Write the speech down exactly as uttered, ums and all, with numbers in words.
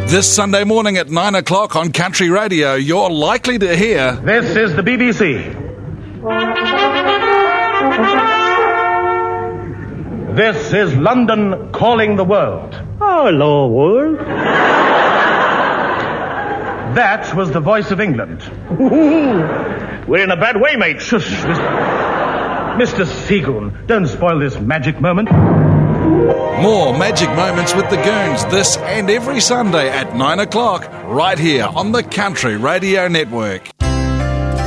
This Sunday morning at nine o'clock on Country Radio, you're likely to hear... This is the B B C. This is London calling the world. Hello, world. That was the voice of England. We're in a bad way, mate. Shush. Mister Seagoon, don't spoil this magic moment. More magic moments with the Goons this and every Sunday at nine o'clock, right here on the Country Radio Network.